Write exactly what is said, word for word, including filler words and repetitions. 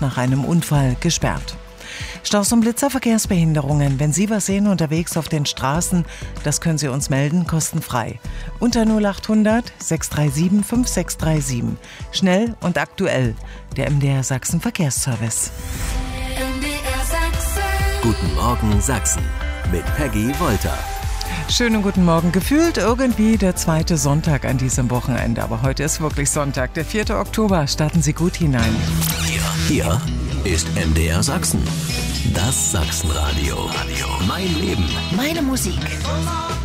nach einem Unfall gesperrt. Staus und Blitzer, Verkehrsbehinderungen. Wenn Sie was sehen unterwegs auf den Straßen, das können Sie uns melden, kostenfrei. Unter null acht hundert, sechs drei sieben, fünf sechs drei sieben. Schnell und aktuell. Der M D R Sachsen Verkehrsservice. M D R Sachsen. Guten Morgen Sachsen mit Peggy Wolter. Schönen guten Morgen. Gefühlt irgendwie der zweite Sonntag an diesem Wochenende. Aber heute ist wirklich Sonntag, der vierte Oktober. Starten Sie gut hinein. Hier, hier ist M D R Sachsen. Das Sachsenradio. Mein Leben. Meine Musik.